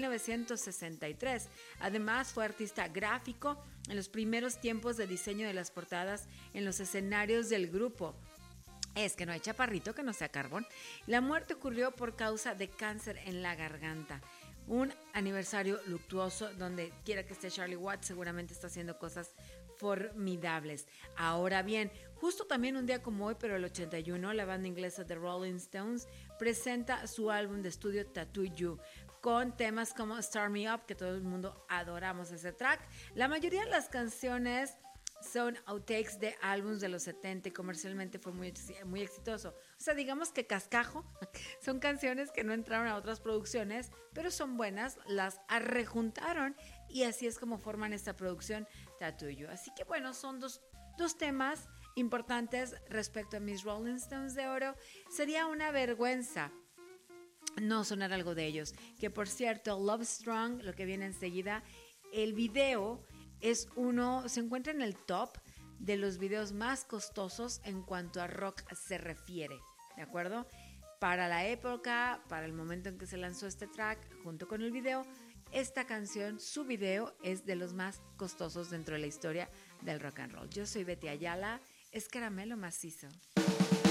1963. Además, fue artista gráfico en los primeros tiempos de diseño de las portadas en los escenarios del grupo. Es que no hay chaparrito que no sea carbón. La muerte ocurrió por causa de cáncer en la garganta. Un aniversario luctuoso donde quiera que esté Charlie Watts, seguramente está haciendo cosas formidables. Ahora bien, justo también un día como hoy, pero el 81, la banda inglesa The Rolling Stones presenta su álbum de estudio Tattoo You, con temas como Start Me Up, que todo el mundo adoramos ese track. La mayoría de las canciones son outtakes de álbumes de los 70 y comercialmente fue muy exitoso. O sea, digamos que cascajo, son canciones que no entraron a otras producciones, pero son buenas, las arrejuntaron y así es como forman esta producción Tattoo You. Así que bueno, son dos temas importantes respecto a mis Rolling Stones de oro. Sería una vergüenza no sonar algo de ellos. Que por cierto, Love Strong, lo que viene enseguida, el video se encuentra en el top de los videos más costosos en cuanto a rock se refiere, ¿de acuerdo? Para la época, para el momento en que se lanzó este track, junto con el video, esta canción, su video, es de los más costosos dentro de la historia del rock and roll. Yo soy Betty Ayala, es Caramelo Macizo.